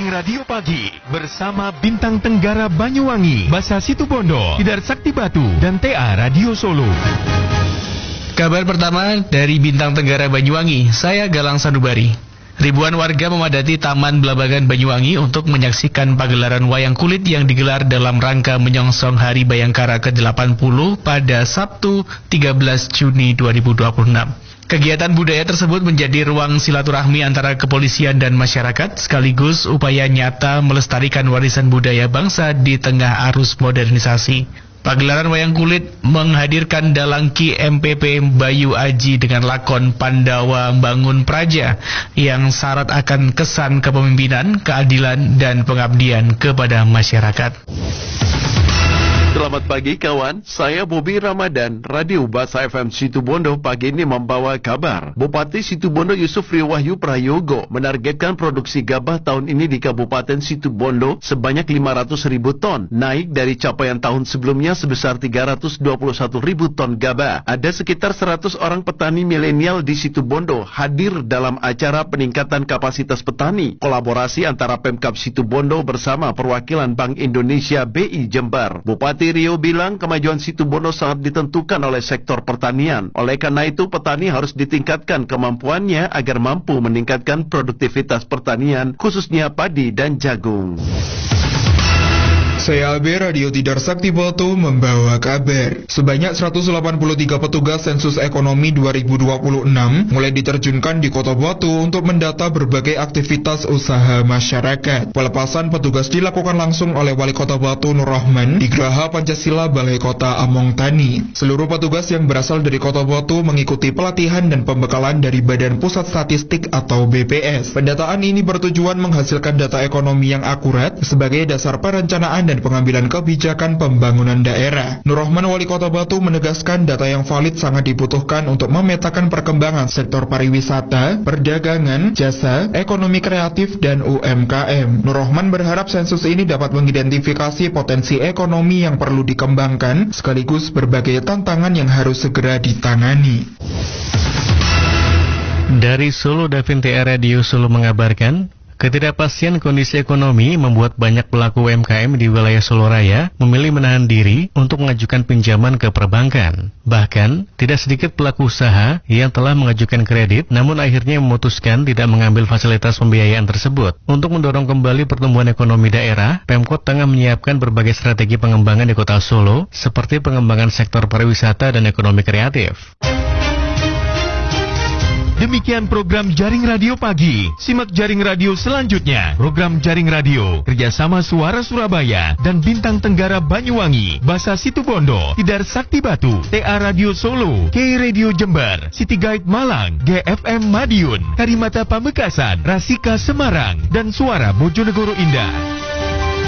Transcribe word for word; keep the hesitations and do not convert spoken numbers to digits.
Jaring Radio Pagi bersama Bintang Tenggara Banyuwangi, Basa Situbondo, Tidar Sakti Batu, dan T A Radio Solo. Kabar pertama dari Bintang Tenggara Banyuwangi, saya Galang Sanubari. Ribuan warga memadati Taman Belabagan Banyuwangi untuk menyaksikan pagelaran wayang kulit yang digelar dalam rangka menyongsong Hari Bayangkara ke delapan puluh pada Sabtu tiga belas Juni dua ribu dua puluh enam. Kegiatan budaya tersebut menjadi ruang silaturahmi antara kepolisian dan masyarakat, sekaligus upaya nyata melestarikan warisan budaya bangsa di tengah arus modernisasi. Pagelaran wayang kulit menghadirkan dalang Ki M P P Bayu Aji dengan lakon Pandawa Bangun Praja yang syarat akan kesan kepemimpinan, keadilan, dan pengabdian kepada masyarakat. Selamat pagi kawan, saya Bobi Ramadan, Radio Basa F M Situbondo pagi ini membawa kabar. Bupati Situbondo Yusuf Riwahyu Prayogo menargetkan produksi gabah tahun ini di Kabupaten Situbondo sebanyak lima ratus ribu ton, naik dari capaian tahun sebelumnya sebesar tiga ratus dua puluh satu ribu ton gabah. Ada sekitar seratus orang petani milenial di Situbondo hadir dalam acara peningkatan kapasitas petani, kolaborasi antara Pemkab Situbondo bersama perwakilan Bank Indonesia B I Jember. Bupati Rio bilang kemajuan Situbondo sangat ditentukan oleh sektor pertanian. Oleh karena itu, petani harus ditingkatkan kemampuannya agar mampu meningkatkan produktivitas pertanian, khususnya padi dan jagung. Saya Albe, Radio Tidar Sakti Batu membawa kabar. Sebanyak seratus delapan puluh tiga petugas sensus ekonomi dua ribu dua puluh enam mulai diterjunkan di Kota Batu untuk mendata berbagai aktivitas usaha masyarakat. Pelepasan petugas dilakukan langsung oleh Wali Kota Batu Nur Rahman di Geraha Pancasila Balai Kota Among Tani. Seluruh petugas yang berasal dari Kota Batu mengikuti pelatihan dan pembekalan dari Badan Pusat Statistik atau B P S. Pendataan ini bertujuan menghasilkan data ekonomi yang akurat sebagai dasar perencanaan dan pengambilan kebijakan pembangunan daerah. Nur Rahman, Wali Kota Batu, menegaskan data yang valid sangat dibutuhkan untuk memetakan perkembangan sektor pariwisata, perdagangan, jasa, ekonomi kreatif, dan U M K M. Nur Rahman berharap sensus ini dapat mengidentifikasi potensi ekonomi yang perlu dikembangkan, sekaligus berbagai tantangan yang harus segera ditangani. Dari Solo, Davin T A Radio Solo mengabarkan, ketidakpastian kondisi ekonomi membuat banyak pelaku U M K M di wilayah Solo Raya memilih menahan diri untuk mengajukan pinjaman ke perbankan. Bahkan, tidak sedikit pelaku usaha yang telah mengajukan kredit namun akhirnya memutuskan tidak mengambil fasilitas pembiayaan tersebut. Untuk mendorong kembali pertumbuhan ekonomi daerah, Pemkot tengah menyiapkan berbagai strategi pengembangan di Kota Solo seperti pengembangan sektor pariwisata dan ekonomi kreatif. Demikian program Jaring Radio Pagi. Simak Jaring Radio selanjutnya. Program Jaring Radio kerjasama Suara Surabaya dan Bintang Tenggara Banyuwangi, Basa Situbondo, Tidar Sakti Batu, T A Radio Solo, K Radio Jember, City Guide Malang, G F M Madiun, Karimata Pamekasan, Rasika Semarang, dan Suara Bojonegoro Indah.